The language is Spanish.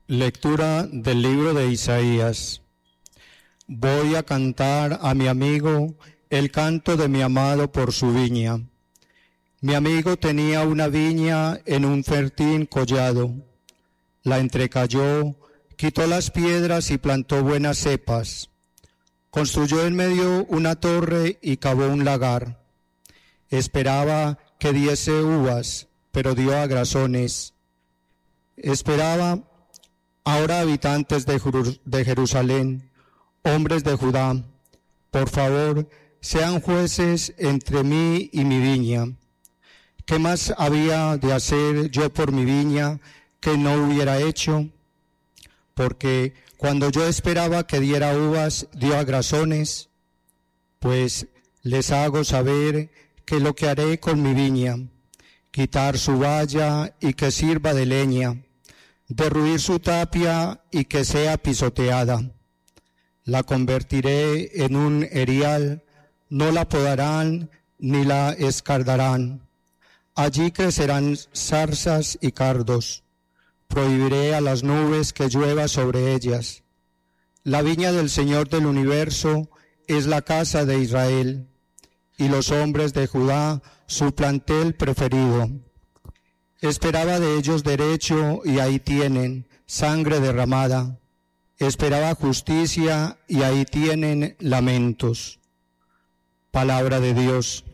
Lectura del libro de Isaías. Voy a cantar a mi amigo el canto de mi amado por su viña. Mi amigo tenía una viña en un fértil collado. La entrecayó, quitó las piedras y plantó buenas cepas. Construyó en medio una torre y cavó un lagar. Esperaba que diese uvas, pero dio agrazones. Esperaba. Ahora, habitantes de Jerusalén, hombres de Judá, por favor, sean jueces entre mí y mi viña. ¿Qué más había de hacer yo por mi viña que no hubiera hecho? Porque cuando yo esperaba que diera uvas, dio agrazones. Pues les hago saber que lo que haré con mi viña, quitar su valla y que sirva de leña, derruir su tapia y que sea pisoteada. La convertiré en un erial, no la podarán ni la escardarán. Allí crecerán zarzas y cardos. Prohibiré a las nubes que llueva sobre ellas. La viña del Señor del universo es la casa de Israel, y los hombres de Judá su plantel preferido. Esperaba de ellos derecho, y ahí tienen sangre derramada. Esperaba justicia, y ahí tienen lamentos. Palabra de Dios.